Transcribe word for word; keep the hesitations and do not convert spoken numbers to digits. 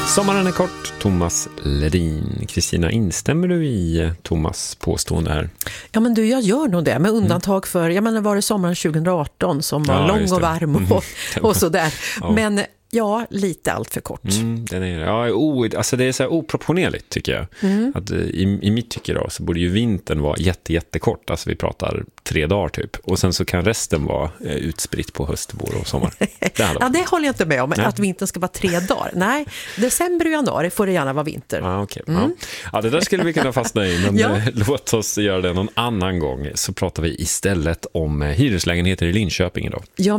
Sommaren är kort, Thomas Ledin. Kristina, instämmer du i Thomas påstående här? Ja, men du, jag gör nog det, med undantag för, jag menar, var det sommaren tjugo arton som var Ja, lång och varm och, mm. och sådär. Ja. Men ja, lite allt för kort. Mm, den är, ja, o, alltså det är så här oproportionerligt tycker jag. Mm. Att, i, I mitt tycke då, så borde ju vintern vara jätte, jättekort. Alltså vi pratar tre dagar typ. Och sen så kan resten vara eh, utspritt på höst, vår och sommar. Det ja, det håller jag inte med om, Nej. att vintern ska vara tre dagar. Nej, december och januari får det gärna vara vinter. Ja, okay. Mm. ja. ja, det där skulle vi kunna fastna i. Men Ja. eh, låt oss göra det någon annan gång. Så pratar vi istället om eh, hyreslägenheter i Linköping idag. Ja,